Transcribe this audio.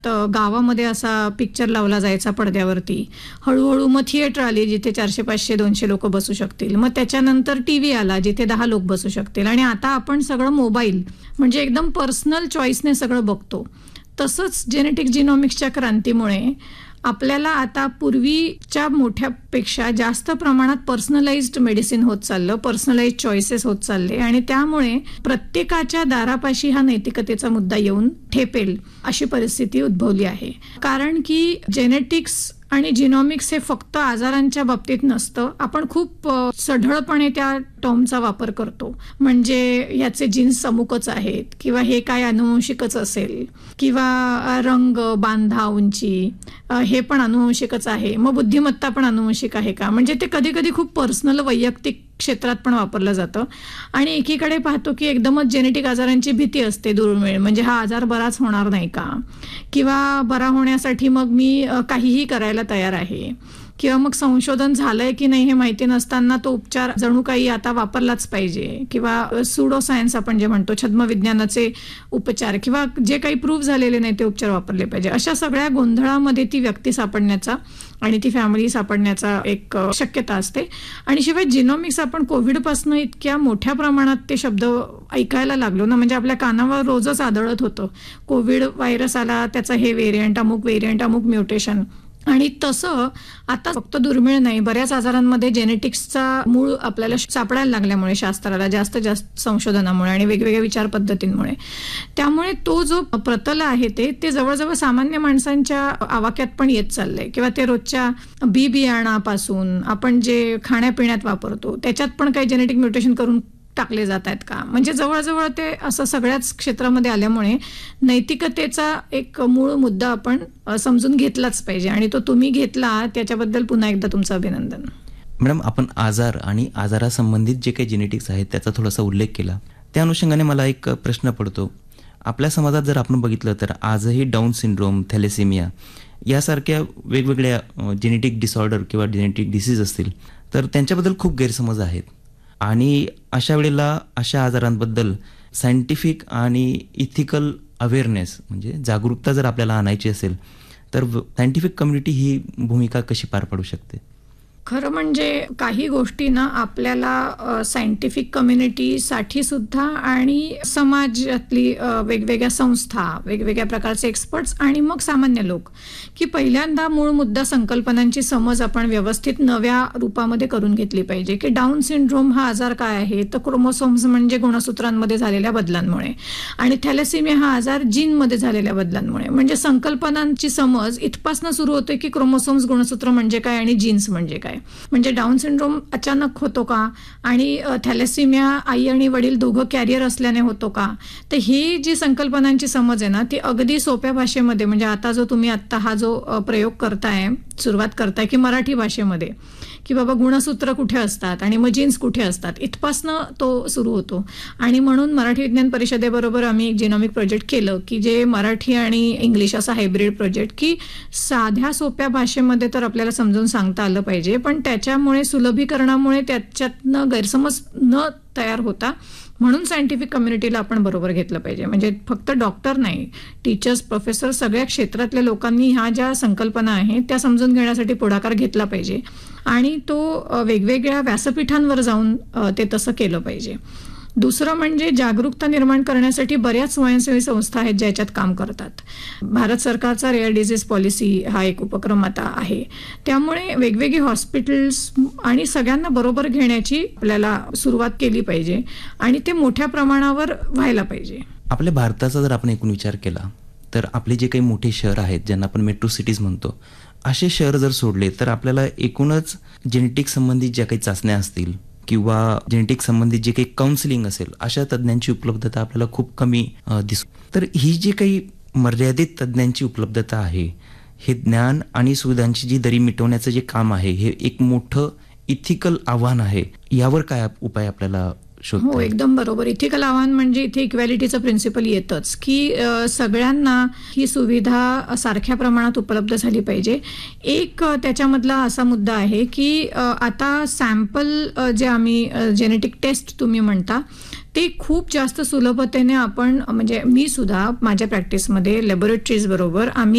तर गावामध्ये असा पिक्चर लावला जायचा पडद्यावरती. हळूहळू मग थिएटर आली जिथे 400, 500, 200 लोक बसू शकतील. मग त्याच्यानंतर टीव्ही आला जिथे 10 लोक बसू शकतील. आणि आता आपण सगळं मोबाईल म्हणजे एकदम पर्सनल चॉईसने सगळं बघतो. तसंच जेनेटिक जिनॉमिक्सच्या क्रांतीमुळे आपल्याला आता पूर्वीच्या मोठ्यापेक्षा जास्त प्रमाणात पर्सनलाइज्ड मेडिसिन होत चाललं, पर्सनलाइज्ड चॉईसेस होत चालले. आणि त्यामुळे प्रत्येकाच्या दारापाशी हा नैतिकतेचा मुद्दा येऊन ठेपेल अशी परिस्थिती उद्भवली आहे. कारण की जेनेटिक्स आणि जिनॉमिक्स हे फक्त आजारांच्या बाबतीत नसतं. आपण खूप सढळपणे त्या टर्मचा वापर करतो. म्हणजे ह्याचे जीन्स अमुकच आहेत किंवा हे काय अनुवंशिकच असेल किंवा रंग, बांधा, उंची हे पण अनुवंशिकच आहे. मग बुद्धिमत्ता पण अनुवंशिक आहे का? म्हणजे ते कधी कधी खूप पर्सनल वैयक्तिक क्षेत्रात पण वापरलं जातं. आणि एकीकडे पाहतो की एकदमच जेनेटिक आजारांची भीती असते दुर्मिळ. म्हणजे हा आजार बराच होणार नाही का? किंवा बरा होण्यासाठी मग मी काहीही करायला तयार आहे. किंवा मग संशोधन झालंय की नाही हे माहिती नसताना तो उपचार जणू काही आता वापरलाच पाहिजे. किंवा सुडो सायन्स आपण जे म्हणतो, छद्मविज्ञानाचे उपचार किंवा जे काही प्रूव्ह झालेले नाही ते उपचार वापरले पाहिजे. अशा सगळ्या गोंधळामध्ये ती व्यक्ती सापडण्याचा आणि ती फॅमिली सापडण्याचा एक शक्यता असते. आणि शिवाय जिनॉमिक्स आपण कोविडपासून इतक्या मोठ्या प्रमाणात ते शब्द ऐकायला लागलो ना. म्हणजे आपल्या कानावर रोजच आदळत होतं कोविड व्हायरस आला, त्याचा हे व्हेरियंट, अमुक म्युटेशन. आणि तसं आता फक्त दुर्मिळ नाही, बऱ्याच आजारांमध्ये जेनेटिक्सचा मूळ आपल्याला सापडायला लागल्यामुळे शास्त्राला जास्त संशोधनामुळे आणि वेगवेगळ्या विचार पद्धतींमुळे, त्यामुळे तो जो प्रतल आहे ते जवळजवळ सामान्य माणसांच्या आवाक्यात पण येत चाललंय. किंवा ते रोजच्या बियाणापासून आपण जे खाण्यापिण्यात वापरतो त्याच्यात पण काही जेनेटिक म्युटेशन करून टाकले जात आहेत का? म्हणजे जवळजवळ ते असं सगळ्याच क्षेत्रामध्ये आल्यामुळे नैतिकतेचा एक मूळ मुद्दा आपण समजून घेतलाच पाहिजे. आणि तो तुम्ही घेतला त्याच्याबद्दल पुन्हा एकदा तुमचं अभिनंदन. मॅडम, आपण आजार आणि आजारासंबंधित जे काही जेनेटिक्स आहेत त्याचा थोडासा उल्लेख केला. त्या अनुषंगाने मला एक प्रश्न पडतो. आपल्या समाजात जर आपण बघितलं तर आजही डाऊन सिंड्रोम, थॅलेसेमिया यासारख्या वेगवेगळ्या जेनेटिक डिसऑर्डर किंवा जेनेटिक डिसीज असतील तर त्यांच्याबद्दल खूप गैरसमज आहेत. आणि अशा वेळेला अशा आजारांबद्दल सायंटिफिक आणि इथिकल अवेअरनेस म्हणजे जागरूकता जर आपल्याला आणायची असेल तर सायंटिफिक कम्युनिटी ही भूमिका कशी पार पाडू शकते? खरं म्हणजे काही गोष्टी ना आपल्याला सायंटिफिक कम्युनिटीसाठी सुद्धा आणि समाजातली वेगवेगळ्या संस्था, वेगवेगळ्या प्रकारचे एक्सपर्ट्स आणि मग सामान्य लोक की पहिल्यांदा मूळ मुद्दा संकल्पनांची समज आपण व्यवस्थित नव्या रूपामध्ये करून घेतली पाहिजे. की डाऊन सिंड्रोम हा आजार काय आहे? तर क्रोमोसोम्स म्हणजे गुणसूत्रांमध्ये झालेल्या बदलांमुळे, आणि थॅलेसेमिया हा आजार जीनमध्ये झालेल्या बदलांमुळे. म्हणजे संकल्पनांची समज इथपासून सुरू होते की क्रोमोसोम्स, गुणसूत्र म्हणजे काय आणि जीन्स म्हणजे काय. म्हणजे डाऊन सिंड्रोम अचानक होतो का? आणि थॅलेसेमिया आई आणि वडील दोघं कॅरियर असल्याने होतो का? तर ही जी संकल्पनांची समज आहे ना ती अगदी सोप्या भाषेमध्ये, म्हणजे आता जो तुम्ही आत्ता हा जो प्रयोग करताय, सुरुवात करताय की मराठी भाषेमध्ये, की बाबा गुणसूत्र कुठे असतात आणि मग जीन्स कुठे असतात, इथपासनं तो सुरू होतो. आणि म्हणून मराठी विज्ञान परिषदेबरोबर आम्ही एक जिनॉमिक प्रोजेक्ट केलं की जे मराठी आणि इंग्लिश असा हायब्रिड प्रोजेक्ट, की साध्या सोप्या भाषेमध्ये तर आपल्याला समजून सांगता आलं पाहिजे, पण त्याच्यामुळे सुलभीकरणामुळे त्याच्यातनं गैरसमज न तयार होता म्हणून सायंटिफिक कम्युनिटीला आपण बरोबर घेतलं पाहिजे. म्हणजे फक्त डॉक्टर नाही, टीचर्स, प्रोफेसर, सगळ्या क्षेत्रातल्या लोकांनी ह्या ज्या संकल्पना आहेत त्या समजून घेण्यासाठी पुढाकार घेतला पाहिजे. आणि तो वेगवेगळ्या व्यासपीठांवर जाऊन ते तसं केलं पाहिजे. दुसरं म्हणजे जागरूकता निर्माण करण्यासाठी बऱ्याच स्वयंसेवी संस्था आहेत ज्या याच्यात काम करतात. भारत सरकारचा रेअर डिझीज पॉलिसी हा एक उपक्रम आता आहे. त्यामुळे वेगवेगळे हॉस्पिटल्स आणि सगळ्यांना बरोबर घेण्याची आपल्याला सुरुवात केली पाहिजे आणि ते मोठ्या प्रमाणावर व्हायला पाहिजे. आपल्या भारताचा जर आपण एकूण विचार केला तर आपले जे काही मोठे शहर आहेत ज्यांना आपण मेट्रो सिटीज म्हणतो, असे शहर जर सोडले तर आपल्याला एकूणच जेनेटिक संबंधित ज्या काही चाचण्या असतील किंवा जेनेटिक संबंधित जे काही काउन्सिलिंग असेल अशा तज्ज्ञांची उपलब्धता आपल्याला खूप कमी दिसते. तर ही जी काही मर्यादित तज्ज्ञांची उपलब्धता आहे, हे ज्ञान आणि सुविधांची जी दरी मिटवण्याचं जे काम आहे हे एक मोठं इथिकल आव्हान आहे. यावर काय उपाय आपल्याला शोधता? हो, एकदम बरोबर. इथिकल आव्हान म्हणजे इथे इक्वॅलिटीचं प्रिन्सिपल येतच की सगळ्यांना ही सुविधा सारख्या प्रमाणात उपलब्ध झाली पाहिजे. एक त्याच्यामधला असा मुद्दा आहे की आता सॅम्पल जे आम्ही जेनेटिक टेस्ट तुम्ही म्हणता ते खूप जास्त सुलभतेने आपण, म्हणजे मी सुद्धा माझ्या प्रॅक्टिसमध्ये लॅबोरेटरीज बरोबर आम्ही